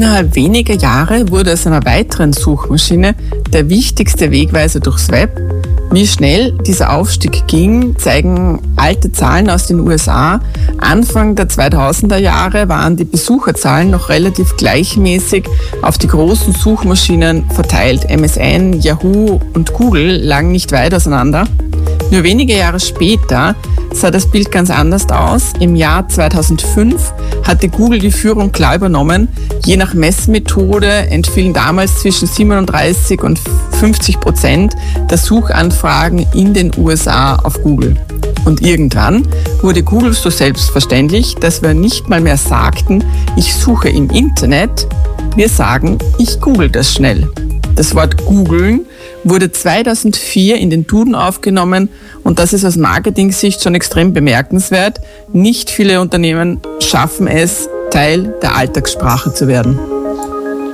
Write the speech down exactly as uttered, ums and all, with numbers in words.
Innerhalb weniger Jahre wurde aus einer weiteren Suchmaschine der wichtigste Wegweiser durchs Web. Wie schnell dieser Aufstieg ging, zeigen alte Zahlen aus den U S A. Anfang der zweitausender Jahre waren die Besucherzahlen noch relativ gleichmäßig auf die großen Suchmaschinen verteilt. M S N, Yahoo und Google lagen nicht weit auseinander. Nur wenige Jahre später sah das Bild ganz anders aus. Im Jahr zweitausendfünf hatte Google die Führung klar übernommen. Je nach Messmethode entfielen damals zwischen siebenunddreißig und fünfzig Prozent der Suchanfragen in den U S A auf Google. Und irgendwann wurde Google so selbstverständlich, dass wir nicht mal mehr sagten, ich suche im Internet, wir sagen, ich google das schnell. Das Wort googeln wurde zweitausendvier in den Duden aufgenommen und das ist aus Marketing-Sicht schon extrem bemerkenswert. Nicht viele Unternehmen schaffen es, Teil der Alltagssprache zu werden.